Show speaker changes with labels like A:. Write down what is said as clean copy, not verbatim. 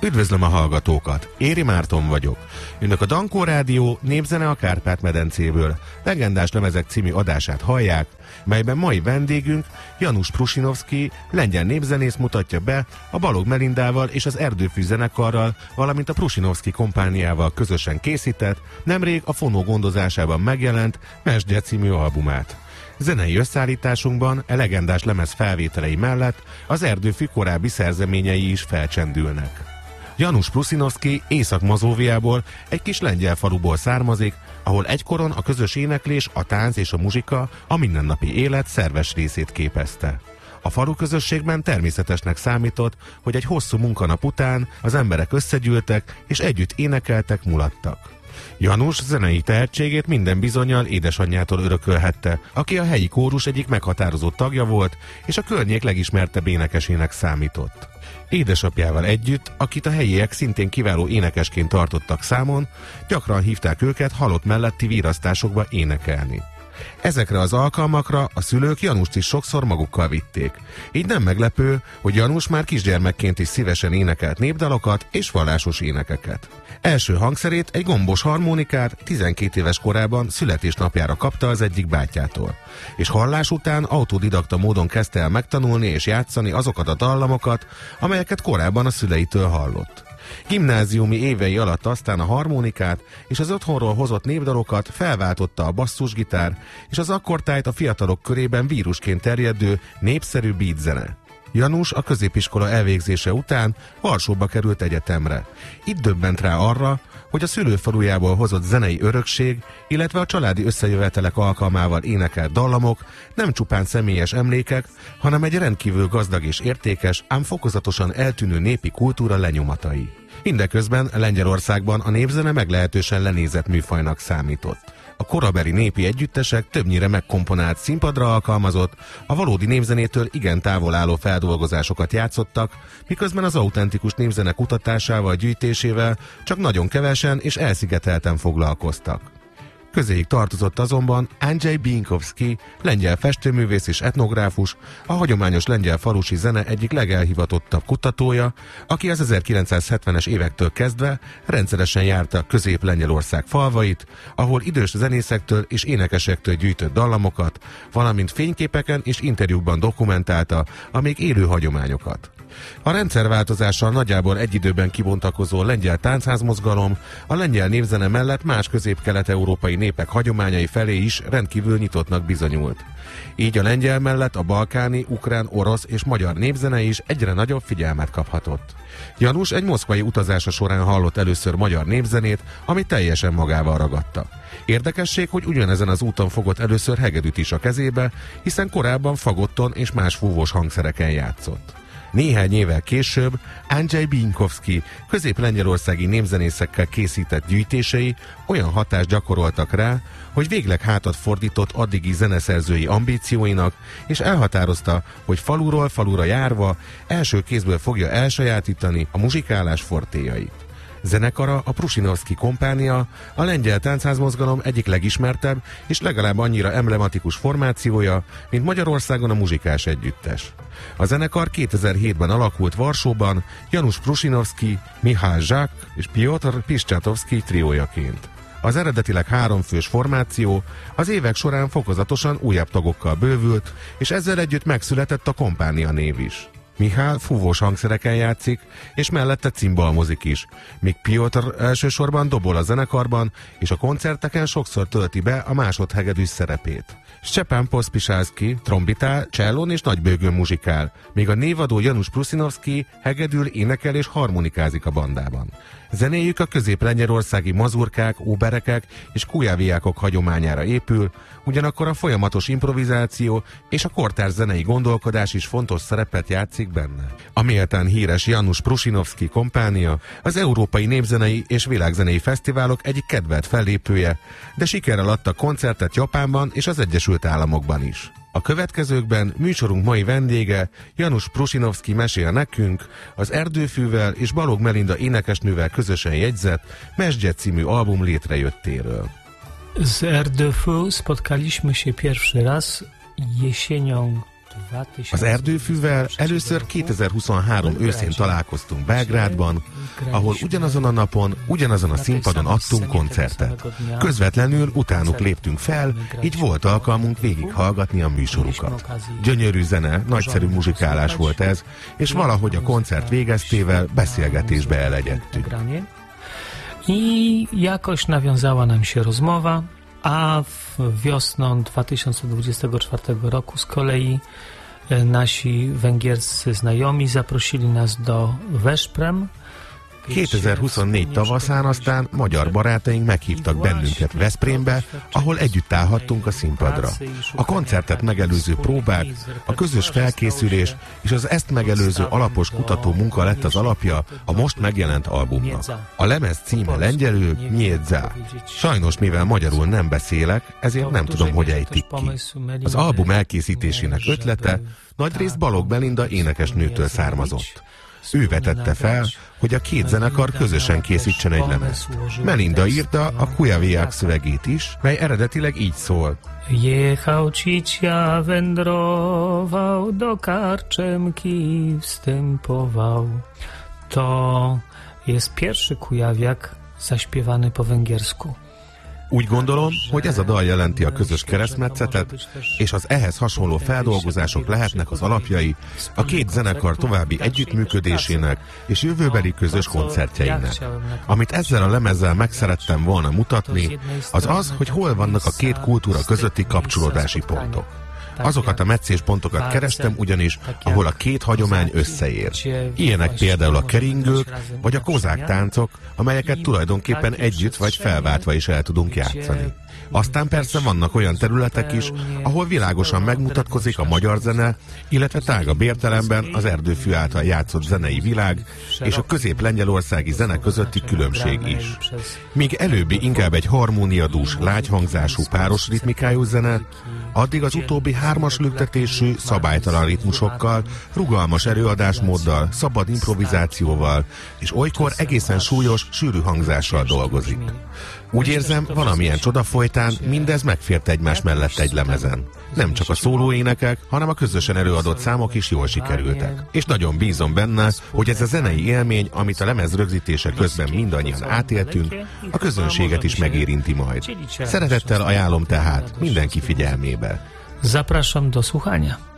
A: Üdvözlöm a hallgatókat! Éri Márton vagyok. Önök a Dankó Rádió Népzene a Kárpát-medencéből legendás lemezek című adását hallják, melyben mai vendégünk Janusz Prusinovszky, lengyel népzenész mutatja be a Balogh Melindával és az Erdőfű zenekarral, valamint a Prusinovszky kompániával közösen készített, nemrég a Fonó gondozásában megjelent Mesdje című albumát. Zenei összeállításunkban a legendás lemez felvételei mellett az Erdőfű korábbi szerzeményei is felcsendülnek. Janusz Prusinovszky Észak-Mazóviából, egy kis lengyel faluból származik, ahol egykoron a közös éneklés, a tánc és a muzsika a mindennapi élet szerves részét képezte. A falu közösségben természetesnek számított, hogy egy hosszú munkanap után az emberek összegyűltek és együtt énekeltek, mulattak. Janusz zenei tehetségét minden bizonnyal édesanyjától örökölhette, aki a helyi kórus egyik meghatározó tagja volt, és a környék legismertebb énekesének számított. Édesapjával együtt, akit a helyiek szintén kiváló énekesként tartottak számon, gyakran hívták őket halott melletti virasztásokba énekelni. Ezekre az alkalmakra a szülők Januszt is sokszor magukkal vitték. Így nem meglepő, hogy Janusz már kisgyermekként is szívesen énekelt népdalokat és vallásos énekeket. Első hangszerét, egy gombos harmonikát 12 éves korában születésnapjára kapta az egyik bátyjától, és hallás után autodidakta módon kezdte el megtanulni és játszani azokat a dallamokat, amelyeket korábban a szüleitől hallott. Gimnáziumi évei alatt aztán a harmonikát és az otthonról hozott népdalokat felváltotta a basszusgitár, és az akkortájt a fiatalok körében vírusként terjedő népszerű beatzene. Janusz a középiskola elvégzése után Varsóba került egyetemre. Itt döbbent rá arra, hogy a szülőfalujából hozott zenei örökség, illetve a családi összejövetelek alkalmával énekelt dallamok nem csupán személyes emlékek, hanem egy rendkívül gazdag és értékes, ám fokozatosan eltűnő népi kultúra lenyomatai. Mindeközben Lengyelországban a népzene meglehetősen lenézett műfajnak számított. A korabeli népi együttesek többnyire megkomponált, színpadra alkalmazott, a valódi népzenétől igen távol álló feldolgozásokat játszottak, miközben az autentikus népzene kutatásával, gyűjtésével csak nagyon kevesen és elszigetelten foglalkoztak. Közéjük tartozott azonban Andrzej Bienkowski, lengyel festőművész és etnográfus, a hagyományos lengyel falusi zene egyik legelhivatottabb kutatója, aki az 1970-es évektől kezdve rendszeresen járta Közép-Lengyelország falvait, ahol idős zenészektől és énekesektől gyűjtött dallamokat, valamint fényképeken és interjúkban dokumentálta a még élő hagyományokat. A rendszerváltozással nagyjából egy időben kibontakozó lengyel táncházmozgalom a lengyel népzene mellett más közép-kelet-európai népek hagyományai felé is rendkívül nyitottnak bizonyult. Így a lengyel mellett a balkáni, ukrán, orosz és magyar népzene is egyre nagyobb figyelmet kaphatott. Janusz egy moszkvai utazása során hallott először magyar népzenét, ami teljesen magával ragadta. Érdekesség, hogy ugyanezen az úton fogott először hegedűt is a kezébe, hiszen korábban fagotton és más fúvós hangszereken játszott. Néhány évvel később Andrzej Bienkowski közép-lengyelországi népzenészekkel készített gyűjtései olyan hatást gyakoroltak rá, hogy végleg hátat fordított addigi zeneszerzői ambícióinak, és elhatározta, hogy faluról falura járva első kézből fogja elsajátítani a muzsikálás fortéjait. Zenekara, a Prusinovszky kompánia, a lengyel táncházmozgalom egyik legismertebb és legalább annyira emblematikus formációja, mint Magyarországon a Muzsikás együttes. A zenekar 2007-ben alakult Varsóban Janusz Prusinovszky, Mihály Zsák és Piotr Piszcsátovszky triójaként. Az eredetileg 3 fős formáció az évek során fokozatosan újabb tagokkal bővült, és ezzel együtt megszületett a kompánia név is. Mihály fúvós hangszereken játszik, és mellette cimbalmozik is, míg Piotr elsősorban dobol a zenekarban, és a koncerteken sokszor tölti be a másodhegedűs szerepét. Szczepan Pospiszálszky trombitál, csellón és nagybőgőn muzsikál, míg a névadó Janusz Prusinovszky hegedül, énekel és harmonikázik a bandában. Zenéjük a közép-lengyelországi mazurkák, óberekek és kujáviákok hagyományára épül, ugyanakkor a folyamatos improvizáció és a kortárs zenei gondolkodás is fontos szerepet játszik benne. A méltán híres Janusz Prusinovszky kompánia az európai népzenei és világzenei fesztiválok egyik kedvelt fellépője, de sikerrel adta koncertet Japánban és az Egyesült Államokban is. A következőkben műsorunk mai vendége Janusz Prusinovszky mesél nekünk az Erdőfűvel és Balogh Melinda énekesnővel közösen jegyzett Mesdje című album létrejöttéről.
B: Z Erdőfű spotkaliśmy się pierwszy raz jesienią
A: Az erdőfűvel először 2023 őszén találkoztunk Belgrádban, ahol ugyanazon a napon, ugyanazon a színpadon adtunk koncertet. Közvetlenül utánuk léptünk fel, így volt alkalmunk végighallgatni a műsorukat. Gyönyörű zene, nagyszerű muzsikálás volt ez, és valahogy a koncert végeztével beszélgetésbe elegyedtünk.
B: I jakoś nawiązała nam się rozmowa, a wiosną 2024 roku z kolei nasi węgierscy znajomi zaprosili nas do Veszprém.
A: 2024 tavaszán aztán magyar barátaink meghívtak bennünket Veszprémbe, ahol együtt állhattunk a színpadra. A koncertet megelőző próbák, a közös felkészülés és az ezt megelőző alapos kutató munka lett az alapja a most megjelent albumnak. A lemez címe lengyelül Miedza. Sajnos, mivel magyarul nem beszélek, ezért nem tudom, hogy ejtik ki. Az album elkészítésének ötlete nagyrészt Balogh Belinda énekesnőtől származott. Ő vetette fel, hogy a két zenekar közösen készítsen egy lemezt. Melinda írta a Kujawiak szövegét is, mely eredetileg így szól.
B: Jechał cicia, wędrował, do karczemki wstępował. To jest pierwszy Kujawiak zaśpiewany po węgiersku.
A: Úgy gondolom, hogy ez a dal jelenti a közös keresztmetszetet, és az ehhez hasonló feldolgozások lehetnek az alapjai a két zenekar további együttműködésének és jövőbeli közös koncertjeinek. Amit ezzel a lemezzel meg szerettem volna mutatni, az az, hogy hol vannak a két kultúra közötti kapcsolódási pontok. Azokat a meccéspontokat kerestem ugyanis, ahol a két hagyomány összeér. Ilyenek például a keringők, vagy a kozák táncok, amelyeket tulajdonképpen együtt vagy felváltva is el tudunk játszani. Aztán persze vannak olyan területek is, ahol világosan megmutatkozik a magyar zene, illetve tágabb értelemben az erdőfű által játszott zenei világ és a közép-lengyelországi zene közötti különbség is. Míg előbbi inkább egy harmóniadús, lágyhangzású, páros ritmikájú zene, addig az utóbbi hármas lüktetésű, szabálytalan ritmusokkal, rugalmas előadásmóddal, szabad improvizációval és olykor egészen súlyos, sűrű hangzással dolgozik. Úgy érzem, valamilyen csoda folytán mindez megfért egymás mellett egy lemezen. Nem csak a szólóénekek, hanem a közösen előadott számok is jól sikerültek. És nagyon bízom benne, hogy ez a zenei élmény, amit a lemez rögzítése közben mindannyian átéltünk, a közönséget is megérinti majd. Szeretettel ajánlom tehát mindenki figyelmébe.
B: Zapraszam do słuchania.